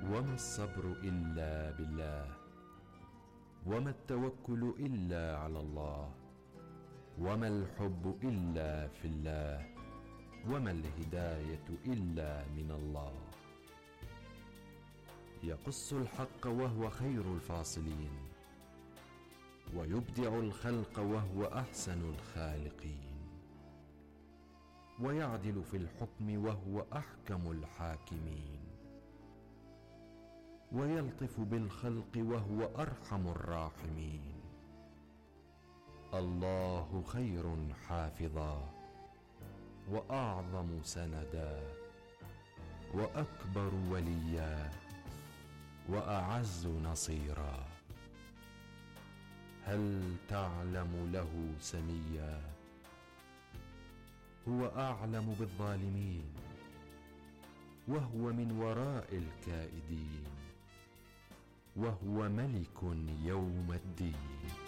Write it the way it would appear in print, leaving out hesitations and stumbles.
وما الصبر إلا بالله، وما التوكل إلا على الله، وما الحب إلا في الله، وما الهداية إلا من الله. يقص الحق وهو خير الفاصلين، ويبدع الخلق وهو أحسن الخالقين، ويعدل في الحكم وهو أحكم الحاكمين، ويلطف بالخلق وهو أرحم الراحمين. الله خير حافظا، وأعظم سندا، وأكبر وليا، وأعز نصيرا. هل تعلم له سميا؟ هو أعلم بالظالمين، وهو من وراء الكائدين، وهو ملك يوم الدين.